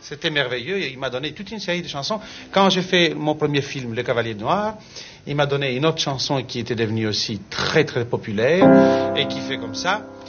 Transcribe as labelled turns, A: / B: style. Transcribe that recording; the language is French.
A: C'était merveilleux. Il m'a donné toute une série de chansons. Quand j'ai fait mon premier film, Le Cavalier Noir, il m'a donné une autre chanson qui était devenue aussi très très populaire et qui fait comme ça.